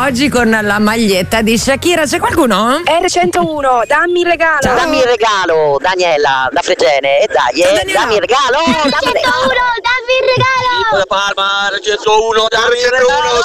oggi con la maglietta di Shakira. C'è qualcuno? R101, dammi il regalo. Ciao. Dammi il regalo, Daniela, da Fregene. E dai, Daniela. dammi il regalo. R101, dammi il regalo! Da Palma, R101, dammi il regalo.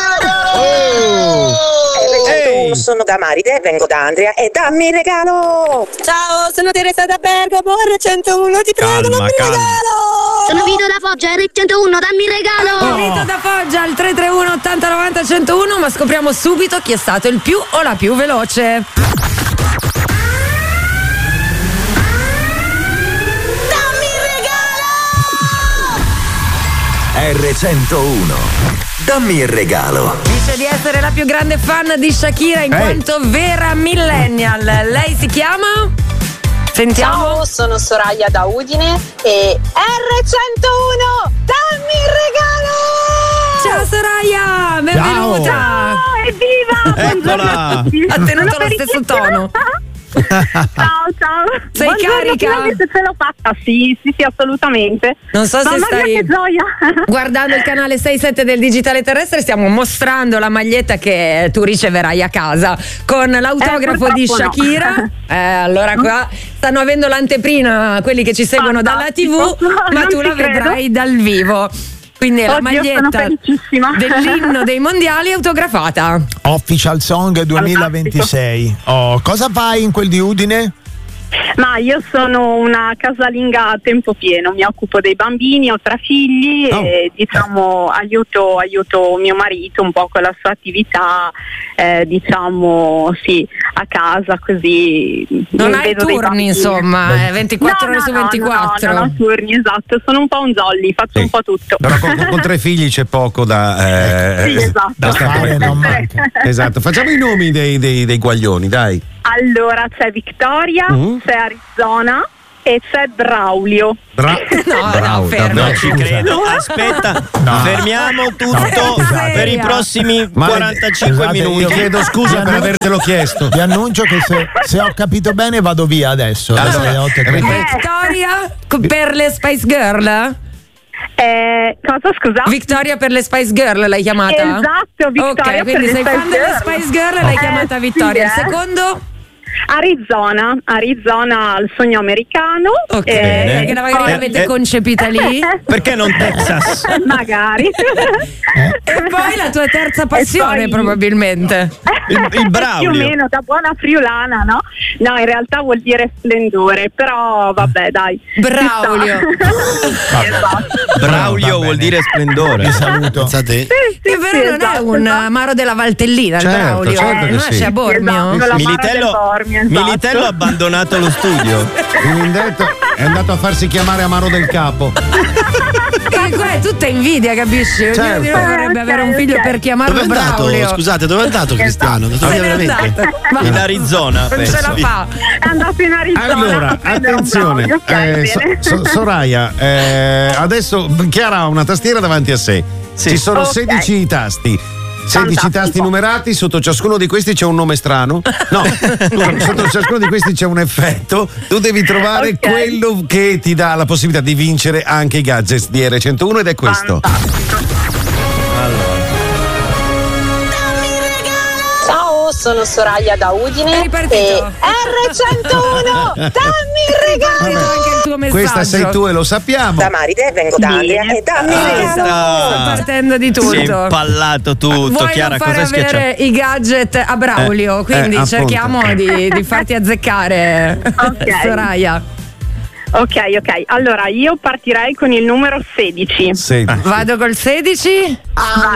R101, sono da Maride, vengo da Andrea e dammi il regalo. Ciao, sono Teresa da Bergamo, R101, ti prego, dammi il regalo. Sono Vito da Foggia, R101, dammi il regalo! Vito da Foggia al 331 80 90 101, ma scopriamo subito chi è stato il più o la più veloce. R101, dammi il regalo. Dice di essere la più grande fan di Shakira in quanto vera millennial. Lei si chiama? Sentiamo. Ciao, sono Soraya da Udine e R101, dammi il regalo. Ciao Soraya, benvenuta. Evviva! Eccola! Ha tenuto lo stesso tono. Ciao. Sei Buongiorno, carica? finalmente ce l'ho fatta, sì, assolutamente. Non so se Mamma mia, stai che gioia! guardando il canale 6-7 del Digitale Terrestre, stiamo mostrando la maglietta che tu riceverai a casa con l'autografo di purtroppo no. Shakira. Allora qua stanno avendo l'anteprima quelli che ci seguono dalla TV, ma Non tu ci la credo. vedrai dal vivo. Quindi è la Oddio, sono maglietta felicissima. dell'inno dei mondiali autografata. Official Song 2026. Oh, cosa fai in quel di Udine? Ma io sono una casalinga a tempo pieno, mi occupo dei bambini, ho 3 figli e diciamo aiuto mio marito un po' con la sua attività, diciamo sì, a casa così. Non mi hai vedo dei turni, bambini. insomma, 24 ore su 24. No, non ho turni, esatto, sono un po' un jolly, faccio un po' tutto. Però con 3 figli c'è poco da, Sì, esatto. da stare. non manca. Esatto, facciamo i nomi dei guaglioni, dai. Allora c'è Victoria, c'è Arizona e c'è Braulio. No, fermo. Non ci credo. Aspetta, fermiamo tutto per i prossimi 45 minuti. Io chiedo scusa per avertelo chiesto. Vi annuncio che se ho capito bene vado via adesso. Allora, Victoria per le Spice Girl? Cosa, scusa? Victoria per le Spice Girl l'hai chiamata? Esatto, Victoria Ok, per quindi le sei Spice fan delle Girl. Spice Girl e l'hai chiamata Vittoria. sì, Il secondo? Arizona al sogno americano. Ok, perché magari l'avete concepita lì. Perché non Texas? Magari. E poi la tua terza passione, poi- Il probabilmente. Più o Braulio. meno, da buona friulana, no? No, in realtà vuol dire splendore, però vabbè, dai. Braulio. Esatto. Braulio vuol dire splendore. Vi saluto. Che però non è un amaro della Valtellina, il Certo, Braulio. certo che Non sì. esce a Bormio. Esatto, la Militello, Mara del Bormio, esatto. Militello ha abbandonato lo studio. Il indetto è andato a farsi chiamare Amaro del Capo. E qua è tutta invidia, capisci? Ognuno di noi vorrebbe avere un figlio per chiamarlo Dove è andato? Braulio. Scusate, dove è andato Cristiano? Dove Se n'è veramente? andato. Ma In Arizona, non ce penso. la fa. È andato in Arizona. Allora, a prendere un attenzione, Braulio, ok, bene. Soraya, adesso Chiara ha una tastiera davanti a sé. Sì. Ci sono Ok. 16 tasti. 16 Fantastico. tasti numerati, sotto ciascuno di questi c'è un nome strano. No, sotto ciascuno di questi c'è un effetto. Tu devi trovare Ok. quello che ti dà la possibilità di vincere anche i gadgets di R101 ed è questo. Ciao, sono Soraya da Udine È ripartito. e R101, dammi il regalo. Anche il tuo messaggio. Questa sei tu e lo sappiamo. Da Maride, vengo da Andrea e dammi il regalo. Sta partendo di tutto. Si è impallato tutto. Vuoi Chiara, non fare cosa è schiacciato? avere i gadget a Braulio, quindi appunto. cerchiamo di farti azzeccare, Ok. Soraya. Ok, allora io partirei con il numero 16. Sì. Vado col 16.